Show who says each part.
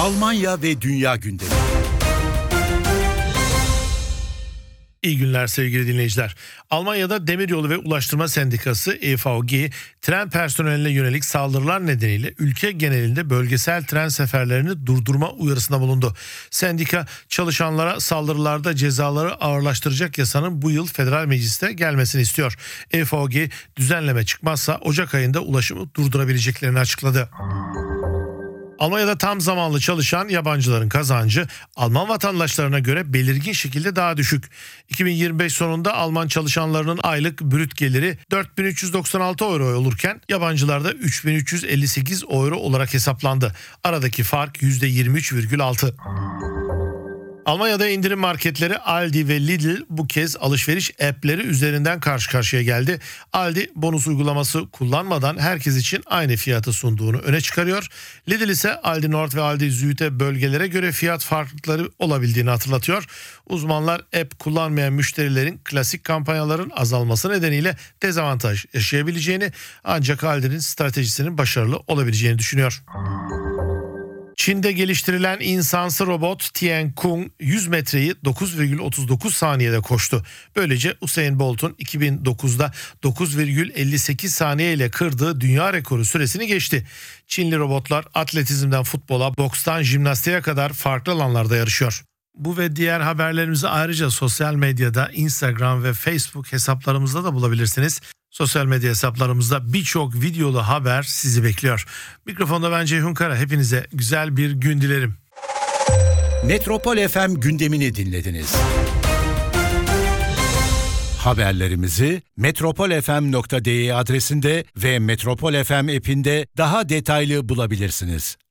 Speaker 1: Almanya ve dünya gündemi.
Speaker 2: İyi günler sevgili dinleyiciler. Almanya'da Demiryolu ve Ulaştırma Sendikası EVG, tren personeline yönelik saldırılar nedeniyle ülke genelinde bölgesel tren seferlerini durdurma uyarısında bulundu. Sendika, çalışanlara saldırılarda cezaları ağırlaştıracak yasanın bu yıl Federal Meclis'te gelmesini istiyor. EVG, düzenleme çıkmazsa Ocak ayında ulaşımı durdurabileceklerini açıkladı. Almanya'da tam zamanlı çalışan yabancıların kazancı Alman vatandaşlarına göre belirgin şekilde daha düşük. 2025 sonunda Alman çalışanlarının aylık brüt geliri 4.396 euro olurken yabancılarda 3.358 euro olarak hesaplandı. Aradaki fark %23,6. Almanya'da indirim marketleri Aldi ve Lidl bu kez alışveriş app'leri üzerinden karşı karşıya geldi. Aldi bonus uygulaması kullanmadan herkes için aynı fiyatı sunduğunu öne çıkarıyor. Lidl ise Aldi Nord ve Aldi Süd'e bölgelere göre fiyat farklılıkları olabildiğini hatırlatıyor. Uzmanlar app kullanmayan müşterilerin klasik kampanyaların azalması nedeniyle dezavantaj yaşayabileceğini, ancak Aldi'nin stratejisinin başarılı olabileceğini düşünüyor. Çin'de geliştirilen insansı robot Tian-Kung 100 metreyi 9,39 saniyede koştu. Böylece Usain Bolt'un 2009'da 9,58 saniye ile kırdığı dünya rekoru süresini geçti. Çinli robotlar atletizmden futbola, bokstan jimnastiğe kadar farklı alanlarda yarışıyor. Bu ve diğer haberlerimizi ayrıca sosyal medyada, Instagram ve Facebook hesaplarımızda da bulabilirsiniz. Sosyal medya hesaplarımızda birçok videolu haber sizi bekliyor. Mikrofonda ben Ceyhun Kara. Hepinize güzel bir gün dilerim.
Speaker 1: Metropol FM gündemini dinlediniz. Haberlerimizi metropolfm.de adresinde ve Metropol FM app'inde daha detaylı bulabilirsiniz.